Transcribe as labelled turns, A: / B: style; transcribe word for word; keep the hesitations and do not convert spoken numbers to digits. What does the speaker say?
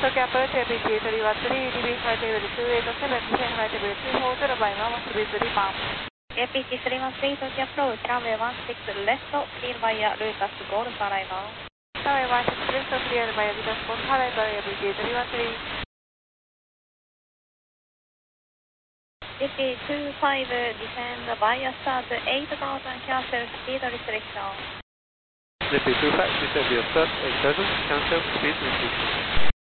A: Tokyo approach A B C three one three, D B flight level two eight seven, descend flight level two four zero by one one three three pound.
B: A P C three one three, Tokyo approach, runway one six left, clear via Lucas Golf arrival.
A: Runway one six left, clear via Lucas Golf arrival, A B C three one three.
B: A P two five, descend via start eight thousand, cancel speed restriction.
C: A P two five, descend via start eight thousand, cancel speed restriction.